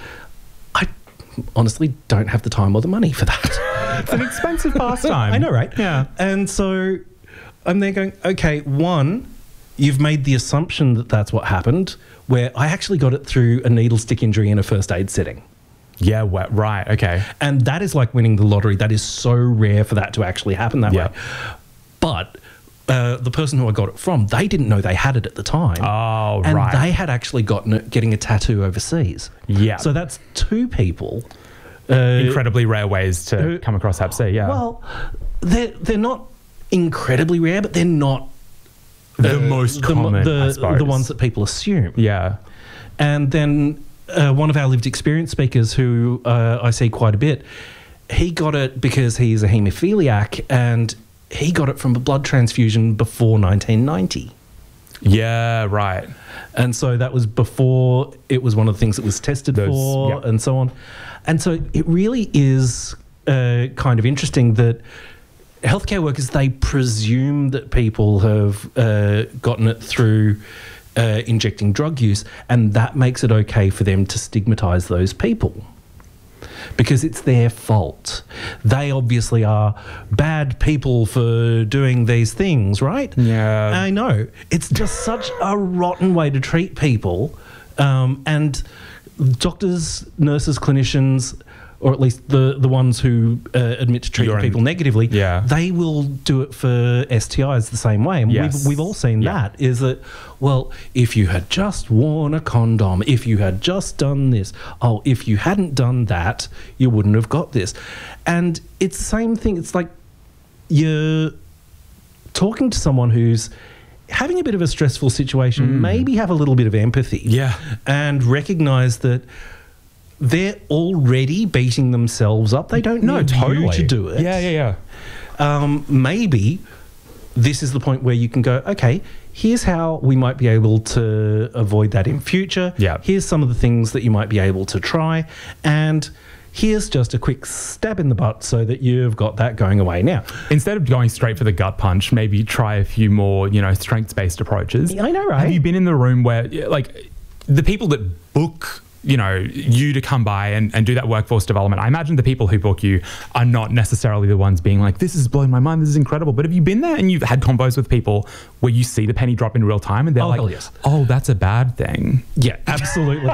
I honestly don't have the time or the money for that. It's an expensive pastime. I know, right? Yeah. And so I'm there going, okay, one, you've made the assumption that that's what happened, where I actually got it through a needle stick injury in a first aid setting. Yeah, well, right, okay. And that is like winning the lottery. That is so rare for that to actually happen that Yeah. way. But uh, the person who I got it from, they didn't know they had it at the time. Oh, and right. they had actually gotten it, getting a tattoo overseas. Yeah. So that's two people. Uh, Incredibly rare ways to uh, come across hep C, yeah. Well, they're, they're not incredibly rare, but they're not the most the, common, the, I suppose. the ones that people assume. Yeah. And then uh, one of our lived experience speakers, who uh, I see quite a bit, he got it because he's a haemophiliac and he got it from a blood transfusion before nineteen ninety. Yeah, right. And so that was before it was one of the things that was tested Those- for yep. and so on. And so it really is uh, kind of interesting that healthcare workers, they presume that people have uh, gotten it through uh, injecting drug use, and that makes it okay for them to stigmatise those people. Because it's their fault. They obviously are bad people for doing these things, right? Yeah. I know. It's just such a rotten way to treat people. Um, and doctors, nurses, clinicians, or at least the, the ones who uh, admit to treating You're in- people negatively, Yeah. they will do it for S T Is the same way. And Yes. we've, we've all seen Yeah. that, is that, well, if you had just worn a condom, if you had just done this, oh, if you hadn't done that, you wouldn't have got this. And it's the same thing. It's like you're talking to someone who's having a bit of a stressful situation, maybe have a little bit of empathy. Yeah. And recognise that they're already beating themselves up. They don't No, need totally. you to do it. Yeah, yeah, yeah. Um, maybe this is the point where you can go, okay, here's how we might be able to avoid that in future. Yeah. Here's some of the things that you might be able to try. And here's just a quick stab in the butt so that you've got that going away now. Instead of going straight for the gut punch, maybe try a few more, you know, strengths-based approaches. I know, right? Have you been in the room where, like, the people that book, you know, you to come by and, and do that workforce development, I imagine the people who book you are not necessarily the ones being like, this is blowing my mind, this is incredible. But have you been there and you've had combos with people where you see the penny drop in real time and they're Oh, like, hell yes. oh, that's a bad thing? Yeah, absolutely.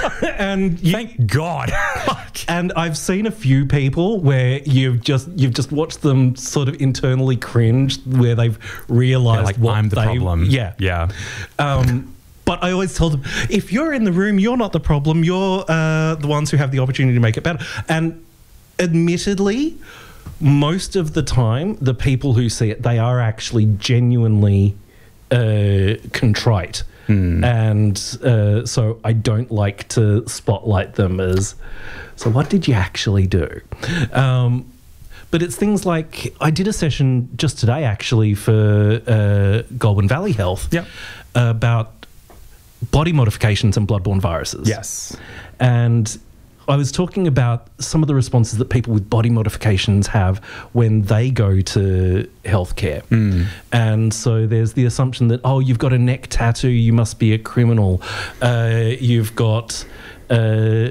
and you, Thank God. and I've seen a few people where you've just you've just watched them sort of internally cringe, where they've realised Yeah, like, what I'm the they, problem. Yeah, Yeah. Um, but I always tell them, if you're in the room, you're not the problem. You're uh, the ones who have the opportunity to make it better. And admittedly, most of the time, the people who see it, they are actually genuinely uh, contrite. Hmm. And uh, so I don't like to spotlight them as, so what did you actually do? Um, but it's things like, I did a session just today actually for uh, Goulburn Valley Health Yep. about body modifications and bloodborne viruses. Yes. And I was talking about some of the responses that people with body modifications have when they go to healthcare. Mm. And so there's the assumption that, oh, you've got a neck tattoo, you must be a criminal. Uh, you've got uh,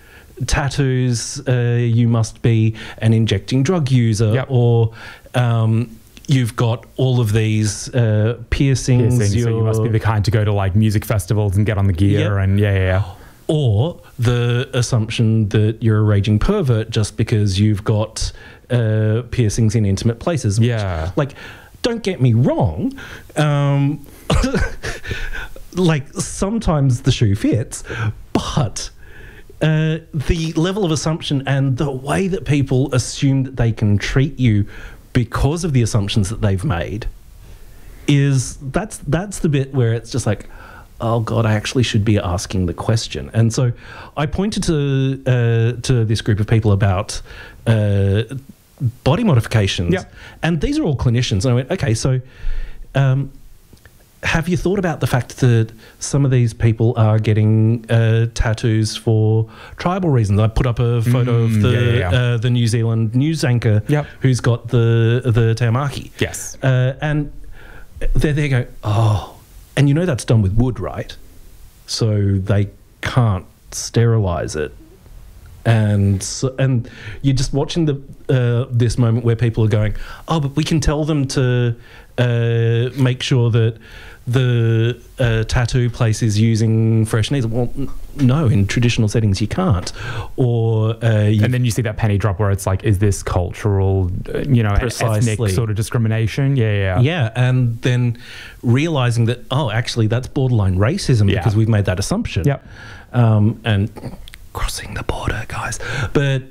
tattoos, uh, you must be an injecting drug user. Yep. Or um, you've got all of these uh, piercings. Piercing, so you must be the kind to go to like music festivals and get on the gear. Yep. And yeah, yeah, yeah. Or the assumption that you're a raging pervert just because you've got uh, piercings in intimate places. Which, Yeah. like, don't get me wrong. Um, like, sometimes the shoe fits, but uh, the level of assumption and the way that people assume that they can treat you because of the assumptions that they've made is that's that's the bit where it's just like, oh God, I actually should be asking the question. And so I pointed to uh, to this group of people about uh, body modifications, Yep. and these are all clinicians. And I went, okay, so um, have you thought about the fact that some of these people are getting uh, tattoos for tribal reasons? I put up a photo Mm, of the yeah, yeah, yeah. Uh, the New Zealand news anchor Yep. who's got the the Te Amaki. Yes. Uh, and they're there going, oh, and you know that's done with wood, right? So they can't sterilize it. And so, and you're just watching the uh, this moment where people are going, oh, but we can tell them to uh, make sure that the uh, tattoo place is using fresh needles. Well, n- no, in traditional settings you can't. Or uh, you and then you see that penny drop where it's like, is this cultural, uh, you know, Precisely. ethnic sort of discrimination? Yeah, yeah. Yeah, and then realizing that, oh, actually, that's borderline racism Yeah. because we've made that assumption. Yep. Um, and crossing the border, guys. But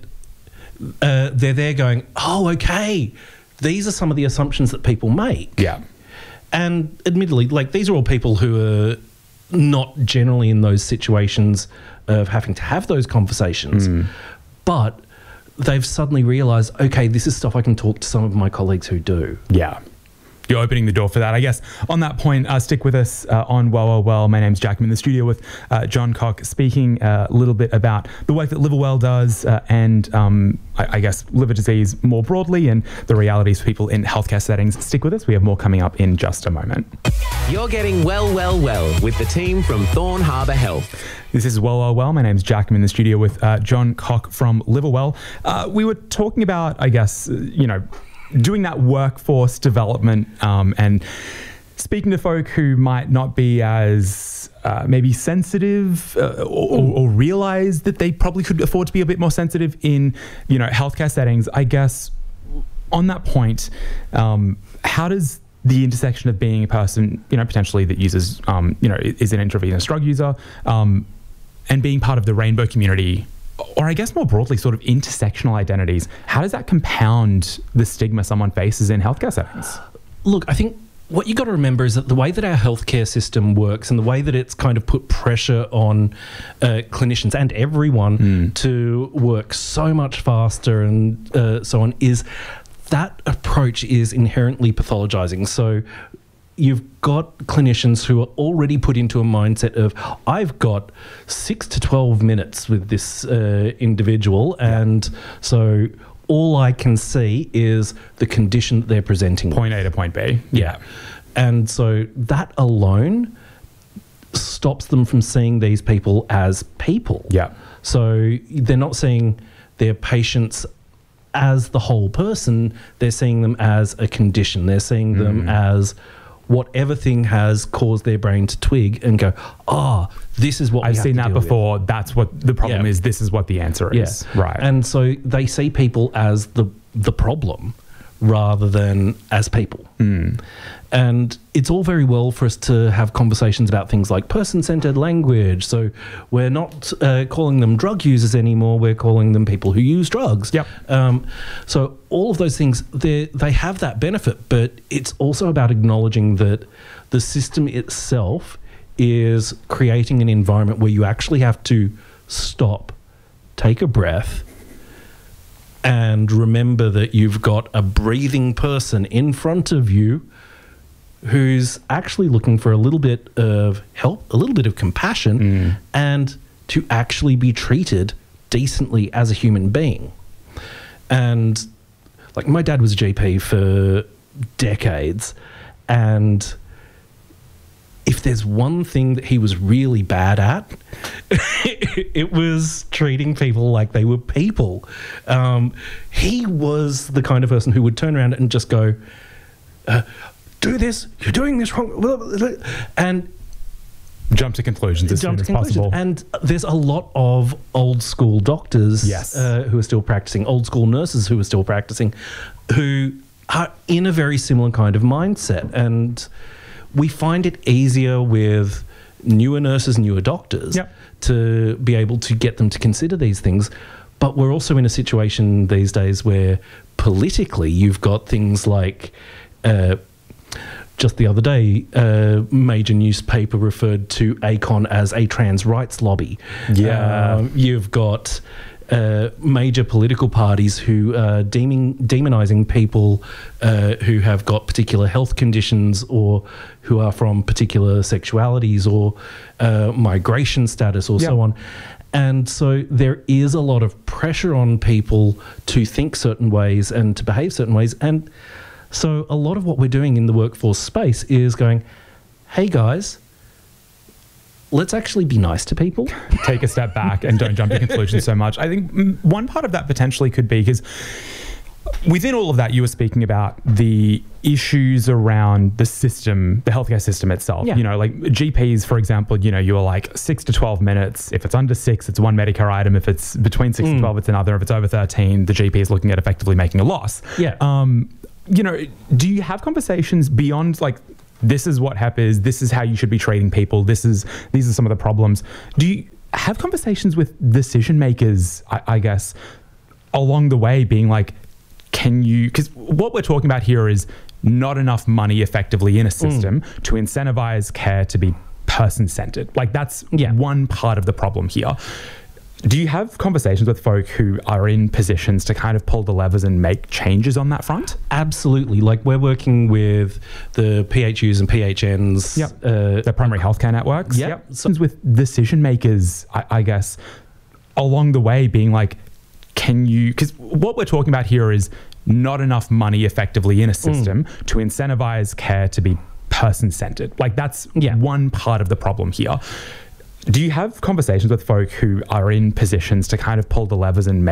uh, they're there going, oh, okay, these are some of the assumptions that people make. Yeah. And admittedly, like, these are all people who are not generally in those situations of having to have those conversations. Mm. But they've suddenly realised, okay, this is stuff I can talk to some of my colleagues who do. Yeah. You're opening the door for that. I guess on that point, uh, stick with us uh, on Well, Well, Well. My name's Jack. I'm in the studio with uh, John Cock, speaking uh, a little bit about the work that Live Well does uh, and um, I, I guess liver disease more broadly and the realities for people in healthcare settings. Stick with us. We have more coming up in just a moment. You're getting well, well, well with the team from Thorn Harbour Health. This is Well, Well, Well. My name's Jack. I'm in the studio with uh, John Cock from Live Well. Uh, we were talking about, I guess, uh, you know, doing that workforce development um, and speaking to folk who might not be as uh, maybe sensitive uh, or, or realize that they probably could afford to be a bit more sensitive in, you know, healthcare settings. I guess on that point, um, how does the intersection of being a person, you know, potentially that uses, um, you know, is an intravenous drug user um, and being part of the rainbow community, or I guess more broadly, sort of intersectional identities, how does that compound the stigma someone faces in healthcare settings? Look, I think what you got to remember is that the way that our healthcare system works and the way that it's kind of put pressure on uh, clinicians and everyone Mm. to work so much faster and uh, so on is that approach is inherently pathologizing. So you've got clinicians who are already put into a mindset of, I've got six to twelve minutes with this uh, individual, and so all I can see is the condition that they're presenting. Point A to point B. Yeah. And so that alone stops them from seeing these people as people. Yeah. So they're not seeing their patients as the whole person, they're seeing them as a condition. They're seeing them Mm. as whatever thing has caused their brain to twig and go, oh, this is what we I've have seen to that deal with." before. That's what the problem Yeah. is. This is what the answer is. Yeah. Right. And so they see people as the the problem rather than as people. Mm. And it's all very well for us to have conversations about things like person-centered language. So we're not uh, calling them drug users anymore. We're calling them people who use drugs. Yep. Um, so all of those things, they they have that benefit, but it's also about acknowledging that the system itself is creating an environment where you actually have to stop, take a breath, and remember that you've got a breathing person in front of you who's actually looking for a little bit of help, a little bit of compassion, Mm. and to actually be treated decently as a human being. And like, my dad was a G P for decades, and if there's one thing that he was really bad at, it was treating people like they were people. Um, he was the kind of person who would turn around and just go, uh, do this, you're doing this wrong, and jump to conclusions as jump soon to as conclusions. possible. And there's a lot of old school doctors Yes. uh, who are still practicing, old school nurses who are still practicing, who are in a very similar kind of mindset. And we find it easier with newer nurses, newer doctors Yep. to be able to get them to consider these things. But we're also in a situation these days where politically you've got things like uh, just the other day, a major newspaper referred to ACON as a trans rights lobby. Yeah. Um, you've got uh, major political parties who are deeming, demonizing people uh, who have got particular health conditions or who are from particular sexualities or uh, migration status or Yeah. so on. And so there is a lot of pressure on people to think certain ways and to behave certain ways. And so a lot of what we're doing in the workforce space is going, hey guys, let's actually be nice to people. Take a step back and don't jump to conclusions so much. I think mm, one part of that potentially could be because within all of that, you were speaking about the issues around the system, the healthcare system itself. Yeah. You know, like G Ps, for example, you know, you were like six to twelve minutes. If it's under six, it's one Medicare item. If it's between six Mm. and twelve, it's another. If it's over thirteen, the G P is looking at effectively making a loss. Yeah. Um, you know, do you have conversations beyond like, this is what H E P is, this is how you should be treating people, this is, these are some of the problems. Do you have conversations with decision makers, I, I guess, along the way being like, can you, because what we're talking about here is not enough money effectively in a system mm. to incentivize care to be person-centered. Like that's yeah. one part of the problem here. Do you have conversations with folk who are in positions to kind of pull the levers and make changes on that front? Absolutely. Like we're working with the P H Us and P H Ns. Yep. Uh, the primary healthcare networks. Yep. yep. So with decision makers, I, I guess, along the way being like, can you, because what we're talking about here is not enough money effectively in a system mm. to incentivize care to be person-centered. Like that's yeah. one part of the problem here. Do you have conversations with folk who are in positions to kind of pull the levers and make